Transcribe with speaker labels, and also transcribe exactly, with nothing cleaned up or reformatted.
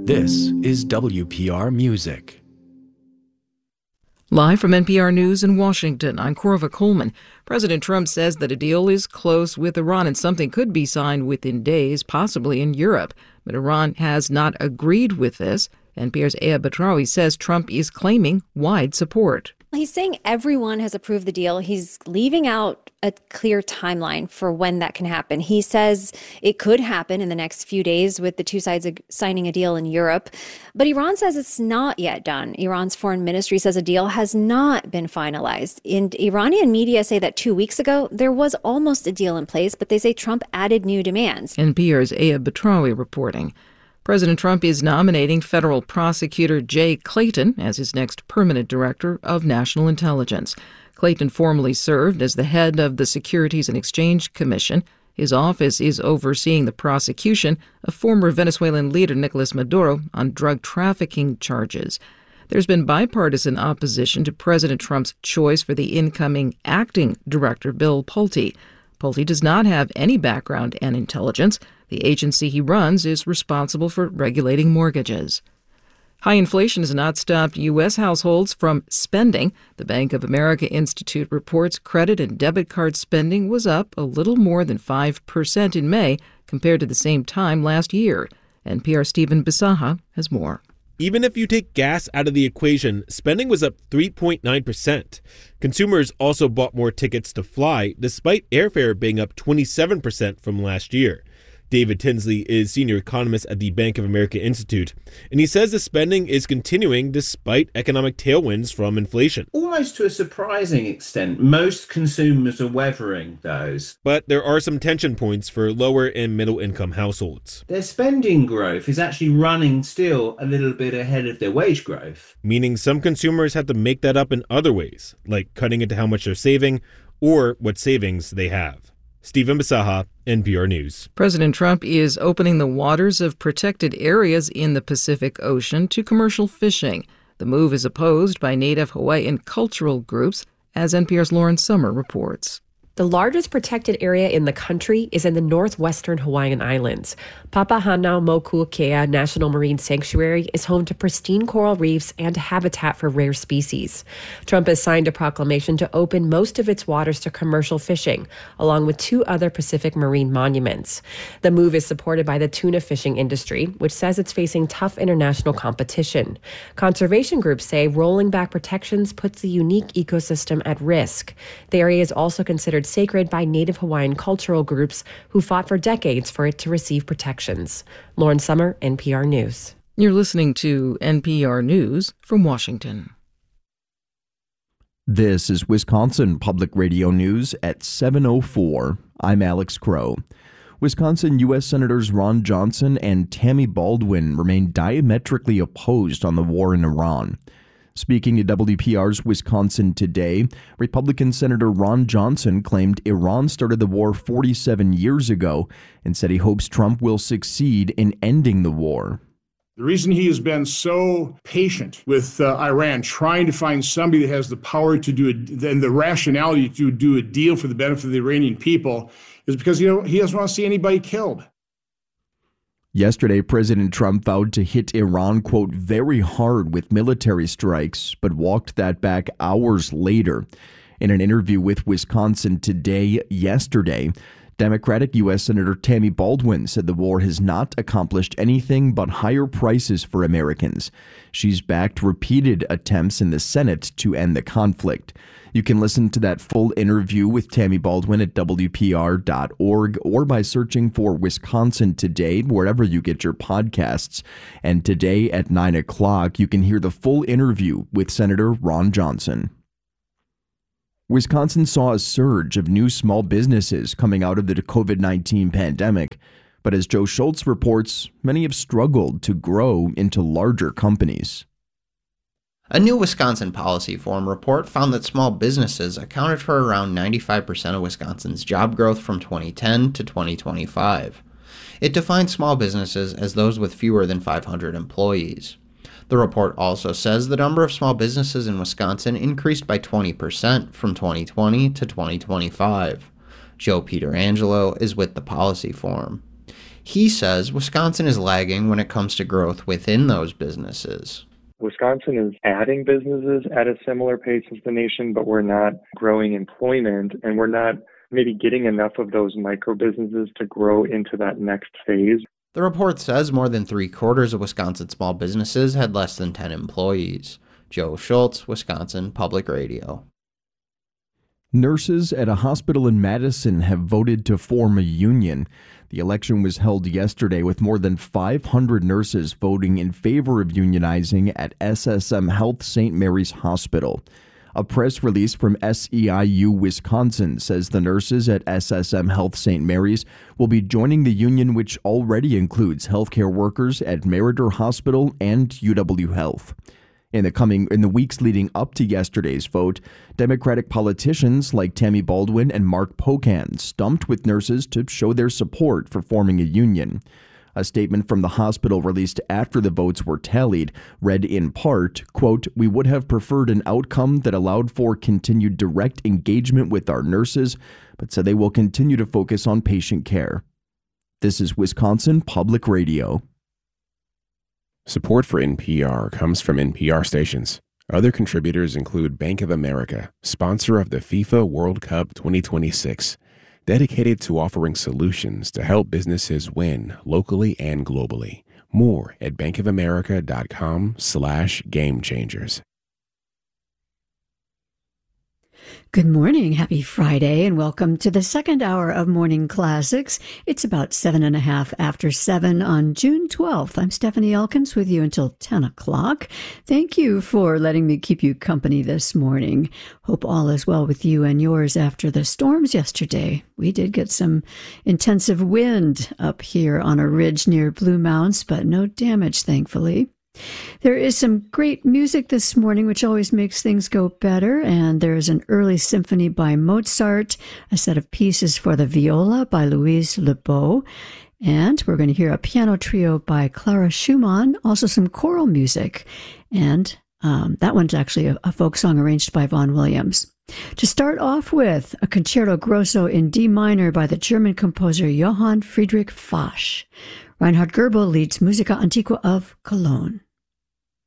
Speaker 1: This is W P R Music.
Speaker 2: Live from N P R News in Washington, I'm Corva Coleman. President Trump says that a deal is close with Iran and something could be signed within days, possibly in Europe. But Iran has not agreed with this. N P R's Aya Batrawi says Trump is claiming wide support.
Speaker 3: He's saying everyone has approved the deal. He's leaving out a clear timeline for when that can happen. He says it could happen in the next few days with the two sides signing a deal in Europe. But Iran says it's not yet done. Iran's foreign ministry says a deal has not been finalized. And Iranian media say that two weeks ago, there was almost a deal in place, but they say Trump added new demands.
Speaker 2: N P R's Aya Batrawi reporting. President Trump is nominating federal prosecutor Jay Clayton as his next permanent director of national intelligence. Clayton formerly served as the head of the Securities and Exchange Commission. His office is overseeing the prosecution of former Venezuelan leader Nicolas Maduro on drug trafficking charges. There's been bipartisan opposition to President Trump's choice for the incoming acting director, Bill Pulte. Pulte does not have any background in intelligence. The agency he runs is responsible for regulating mortgages. High inflation has not stopped U S households from spending. The Bank of America Institute reports credit and debit card spending was up a little more than five percent in May compared to the same time last year. N P R Stephen Bisaha has more.
Speaker 4: Even if you take gas out of the equation, spending was up three point nine percent. Consumers also bought more tickets to fly, despite airfare being up twenty-seven percent from last year. David Tinsley is senior economist at the Bank of America Institute, and he says the spending is continuing despite economic tailwinds from inflation.
Speaker 5: Almost to a surprising extent, most consumers are weathering those.
Speaker 4: But there are some tension points for lower and middle income households.
Speaker 5: Their spending growth is actually running still a little bit ahead of their wage growth.
Speaker 4: Meaning some consumers have to make that up in other ways, like cutting into how much they're saving or what savings they have. Stephen Bisaha, N P R News.
Speaker 2: President Trump is opening the waters of protected areas in the Pacific Ocean to commercial fishing. The move is opposed by Native Hawaiian cultural groups, as N P R's Lauren Sommer reports.
Speaker 6: The largest protected area in the country is in the northwestern Hawaiian Islands. Papahanaumokuakea National Marine Sanctuary is home to pristine coral reefs and habitat for rare species. Trump has signed a proclamation to open most of its waters to commercial fishing, along with two other Pacific marine monuments. The move is supported by the tuna fishing industry, which says it's facing tough international competition. Conservation groups say rolling back protections puts the unique ecosystem at risk. The area is also considered sacred by Native Hawaiian cultural groups who fought for decades for it to receive protections. Lauren Sommer, N P R News.
Speaker 2: You're listening to N P R News from Washington.
Speaker 7: This is Wisconsin Public Radio News at seven oh four. I'm Alex Crow. Wisconsin U S Senators Ron Johnson and Tammy Baldwin remain diametrically opposed on the war in Iran. Speaking to W P R's Wisconsin Today, Republican Senator Ron Johnson claimed Iran started the war forty-seven years ago and said he hopes Trump will succeed in ending the war.
Speaker 8: The reason he has been so patient with uh, Iran, trying to find somebody that has the power to do it and the rationality to do a deal for the benefit of the Iranian people, is because, you know, he doesn't want to see anybody killed.
Speaker 7: Yesterday, President Trump vowed to hit Iran, quote, very hard with military strikes, but walked that back hours later. In an interview with Wisconsin Today yesterday, Democratic U S Senator Tammy Baldwin said the war has not accomplished anything but higher prices for Americans. She's backed repeated attempts in the Senate to end the conflict. You can listen to that full interview with Tammy Baldwin at W P R dot org or by searching for Wisconsin Today wherever you get your podcasts. And today at nine o'clock, you can hear the full interview with Senator Ron Johnson. Wisconsin saw a surge of new small businesses coming out of the COVID nineteen pandemic. But as Joe Schultz reports, many have struggled to grow into larger companies.
Speaker 9: A new Wisconsin Policy Forum report found that small businesses accounted for around ninety-five percent of Wisconsin's job growth from twenty ten to twenty twenty-five. It defines small businesses as those with fewer than five hundred employees. The report also says the number of small businesses in Wisconsin increased by twenty percent from twenty twenty to twenty twenty-five. Joe Pietrangelo is with the Policy Forum. He says Wisconsin is lagging when it comes to growth within those businesses.
Speaker 10: Wisconsin is adding businesses at a similar pace as the nation, but we're not growing employment, and we're not maybe getting enough of those micro businesses to grow into that next phase.
Speaker 9: The report says more than three quarters of Wisconsin small businesses had less than ten employees. Joe Schultz, Wisconsin Public Radio.
Speaker 7: Nurses at a hospital in Madison have voted to form a union. The election was held yesterday with more than five hundred nurses voting in favor of unionizing at S S M Health Saint Mary's Hospital. A press release from S E I U Wisconsin says the nurses at S S M Health Saint Mary's will be joining the union, which already includes healthcare workers at Meritor Hospital and U W Health. In the coming in the weeks leading up to yesterday's vote, Democratic politicians like Tammy Baldwin and Mark Pocan stumped with nurses to show their support for forming a union. A statement from the hospital released after the votes were tallied read in part, quote, "We would have preferred an outcome that allowed for continued direct engagement with our nurses, but said they will continue to focus on patient care." This is Wisconsin Public Radio.
Speaker 11: Support for N P R comes from N P R stations. Other contributors include Bank of America, sponsor of the FIFA World Cup twenty twenty-six, dedicated to offering solutions to help businesses win locally and globally. More at bankofamerica.com slash game changers.
Speaker 12: Good morning, happy Friday, and welcome to the second hour of Morning Classics. It's about seven and a half after seven on June twelfth. I'm Stephanie Elkins with you until ten o'clock. Thank you for letting me keep you company this morning. Hope all is well with you and yours after the storms yesterday. We did get some intensive wind up here on a ridge near Blue Mounds, but no damage, thankfully. There is some great music this morning, which always makes things go better, and there is an early symphony by Mozart, a set of pieces for the viola by Louise Lebeau, and we're going to hear a piano trio by Clara Schumann, also some choral music, and um, that one's actually a, a folk song arranged by Vaughan Williams. To start off with, a concerto grosso in D minor by the German composer Johann Friedrich Fasch. Reinhard Goebel leads Musica Antiqua of Cologne.